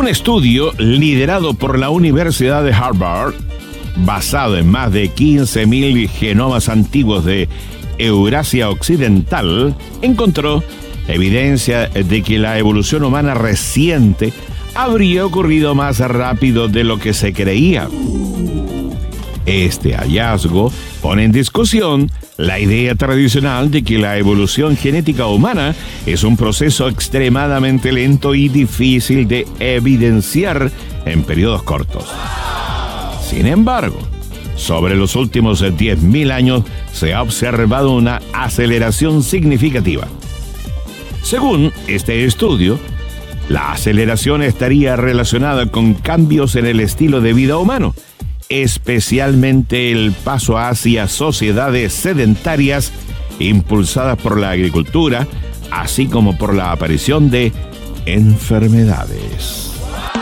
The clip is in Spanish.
Un estudio liderado por la Universidad de Harvard, basado en más de 15.000 genomas antiguos de Eurasia Occidental, encontró evidencia de que la evolución humana reciente habría ocurrido más rápido de lo que se creía. Este hallazgo pone en discusión la idea tradicional de que la evolución genética humana es un proceso extremadamente lento y difícil de evidenciar en periodos cortos. Sin embargo, sobre los últimos 10.000 años se ha observado una aceleración significativa. Según este estudio, la aceleración estaría relacionada con cambios en el estilo de vida humano, especialmente el paso hacia sociedades sedentarias impulsadas por la agricultura, así como por la aparición de enfermedades.